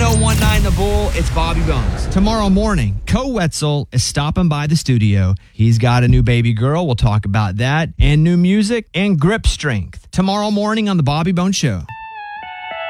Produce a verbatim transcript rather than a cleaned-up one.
oh one nine The Bull, it's Bobby Bones. Tomorrow morning, Co Wetzel is stopping by the studio. He's got a new baby girl. We'll talk about that. And new music and grip strength. Tomorrow morning on The Bobby Bones Show.